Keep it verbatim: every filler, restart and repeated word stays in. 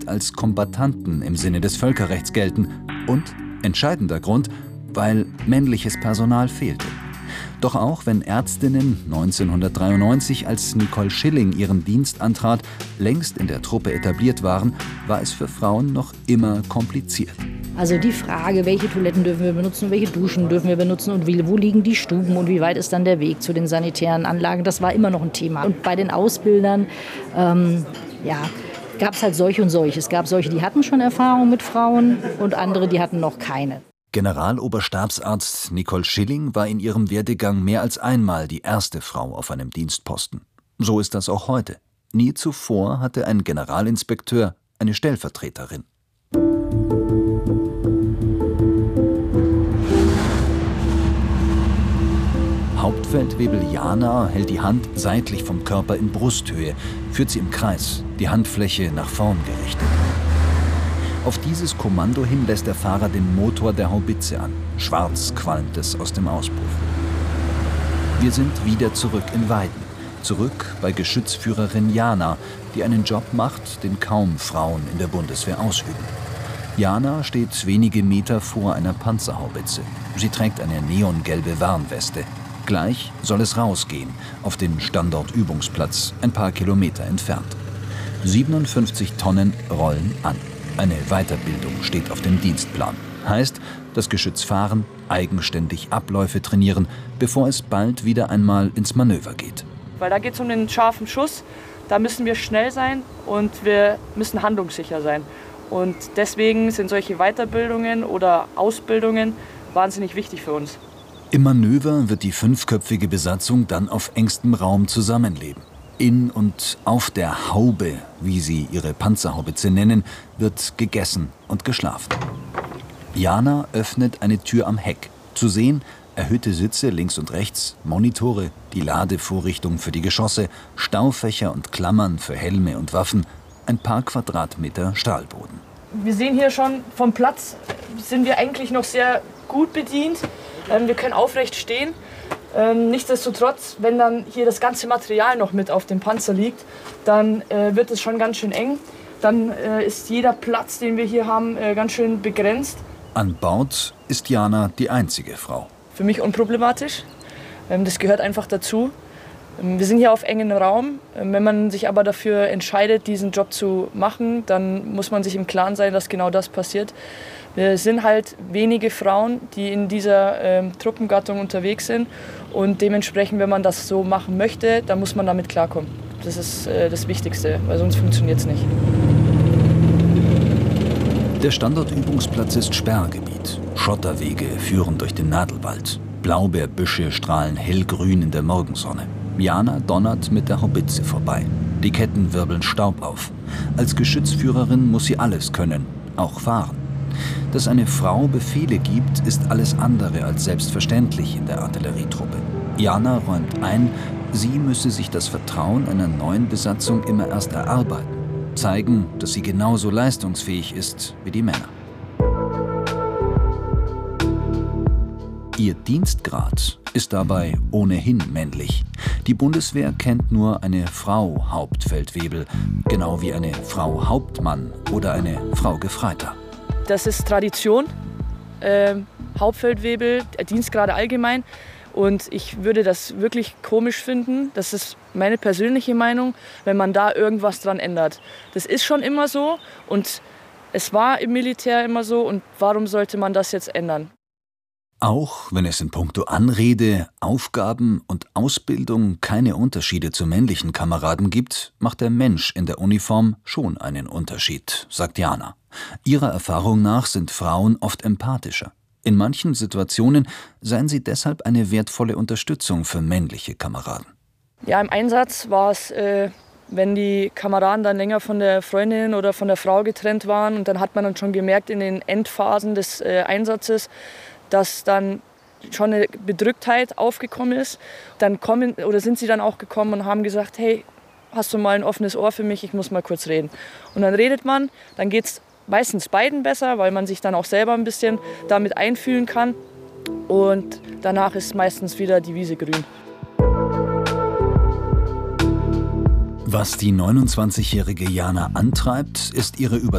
als Kombattanten im Sinne des Völkerrechts gelten und, entscheidender Grund, weil männliches Personal fehlte. Doch auch wenn Ärztinnen neunzehnhundertdreiundneunzig, als Nicole Schilling ihren Dienst antrat, längst in der Truppe etabliert waren, war es für Frauen noch immer kompliziert. Also die Frage, welche Toiletten dürfen wir benutzen, welche Duschen dürfen wir benutzen und wie, wo liegen die Stuben und wie weit ist dann der Weg zu den sanitären Anlagen, das war immer noch ein Thema. Und bei den Ausbildern, ähm, ja, gab es halt solche und solche. Es gab solche, die hatten schon Erfahrung mit Frauen und andere, die hatten noch keine. Generaloberstabsarzt Nicole Schilling war in ihrem Werdegang mehr als einmal die erste Frau auf einem Dienstposten. So ist das auch heute. Nie zuvor hatte ein Generalinspekteur eine Stellvertreterin. Hauptfeldwebel Jana hält die Hand seitlich vom Körper in Brusthöhe, führt sie im Kreis, die Handfläche nach vorn gerichtet. Auf dieses Kommando hin lässt der Fahrer den Motor der Haubitze an. Schwarz qualmt es aus dem Auspuff. Wir sind wieder zurück in Weiden. Zurück bei Geschützführerin Jana, die einen Job macht, den kaum Frauen in der Bundeswehr ausüben. Jana steht wenige Meter vor einer Panzerhaubitze. Sie trägt eine neongelbe Warnweste. Gleich soll es rausgehen, auf den Standortübungsplatz, ein paar Kilometer entfernt. siebenundfünfzig Tonnen rollen an. Eine Weiterbildung steht auf dem Dienstplan. Heißt, das Geschütz fahren, eigenständig Abläufe trainieren, bevor es bald wieder einmal ins Manöver geht. Weil da geht es um den scharfen Schuss, da müssen wir schnell sein und wir müssen handlungssicher sein. Und deswegen sind solche Weiterbildungen oder Ausbildungen wahnsinnig wichtig für uns. Im Manöver wird die fünfköpfige Besatzung dann auf engstem Raum zusammenleben. In und auf der Haube, wie sie ihre Panzerhaubitze nennen, wird gegessen und geschlafen. Jana öffnet eine Tür am Heck. Zu sehen, erhöhte Sitze links und rechts, Monitore, die Ladevorrichtung für die Geschosse, Staufächer und Klammern für Helme und Waffen, ein paar Quadratmeter Stahlboden. Wir sehen hier schon, vom Platz sind wir eigentlich noch sehr gut bedient. Wir können aufrecht stehen. Ähm, nichtsdestotrotz, wenn dann hier das ganze Material noch mit auf dem Panzer liegt, dann äh, wird es schon ganz schön eng. Dann äh, ist jeder Platz, den wir hier haben, äh, ganz schön begrenzt. An Bord ist Jana die einzige Frau. Für mich unproblematisch. Ähm, das gehört einfach dazu. Ähm, wir sind hier auf engem Raum. Ähm, wenn man sich aber dafür entscheidet, diesen Job zu machen, dann muss man sich im Klaren sein, dass genau das passiert. Wir sind halt wenige Frauen, die in dieser ähm, Truppengattung unterwegs sind. Und dementsprechend, wenn man das so machen möchte, dann muss man damit klarkommen. Das ist äh, das Wichtigste, weil sonst funktioniert es nicht. Der Standortübungsplatz ist Sperrgebiet. Schotterwege führen durch den Nadelwald. Blaubeerbüsche strahlen hellgrün in der Morgensonne. Jana donnert mit der Haubitze vorbei. Die Ketten wirbeln Staub auf. Als Geschützführerin muss sie alles können, auch fahren. Dass eine Frau Befehle gibt, ist alles andere als selbstverständlich in der Artillerietruppe. Jana räumt ein, sie müsse sich das Vertrauen einer neuen Besatzung immer erst erarbeiten. Zeigen, dass sie genauso leistungsfähig ist wie die Männer. Ihr Dienstgrad ist dabei ohnehin männlich. Die Bundeswehr kennt nur eine Frau Hauptfeldwebel, genau wie eine Frau Hauptmann oder eine Frau Gefreiter. Das ist Tradition, äh, Hauptfeldwebel, Dienstgrade allgemein. Und ich würde das wirklich komisch finden, das ist meine persönliche Meinung, wenn man da irgendwas dran ändert. Das ist schon immer so und es war im Militär immer so und warum sollte man das jetzt ändern? Auch wenn es in puncto Anrede, Aufgaben und Ausbildung keine Unterschiede zu männlichen Kameraden gibt, macht der Mensch in der Uniform schon einen Unterschied, sagt Jana. Ihrer Erfahrung nach sind Frauen oft empathischer. In manchen Situationen seien sie deshalb eine wertvolle Unterstützung für männliche Kameraden. Ja, im Einsatz war es, äh, wenn die Kameraden dann länger von der Freundin oder von der Frau getrennt waren und dann hat man dann schon gemerkt in den Endphasen des äh, Einsatzes, dass dann schon eine Bedrücktheit aufgekommen ist. Dann kommen oder sind sie dann auch gekommen und haben gesagt, hey, hast du mal ein offenes Ohr für mich, ich muss mal kurz reden. Und dann redet man, dann geht es meistens beiden besser, weil man sich dann auch selber ein bisschen damit einfühlen kann. Und danach ist meistens wieder die Wiese grün. Was die neunundzwanzigjährige Jana antreibt, ist ihre Überzeugung.